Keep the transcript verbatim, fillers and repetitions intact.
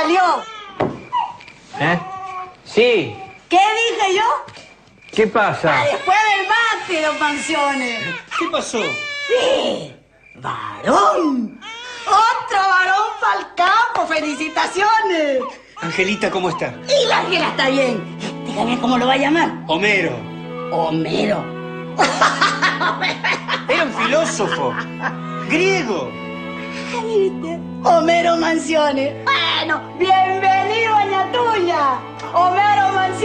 salió. ¿Eh? Sí. ¿Qué dije yo? ¿Qué pasa? Después del mate, don Mansiones. ¿Qué pasó? ¡Sí! ¡Varón! ¡Otro varón para el campo! ¡Felicitaciones! Angelita, ¿cómo está? Y la Ángela está bien. Dígame cómo lo va a llamar. Homero. Homero. Era un filósofo. Griego. ¿Viste? Homero Mansiones. Bueno, bienvenido, doña Tuya. Homero Mansiones.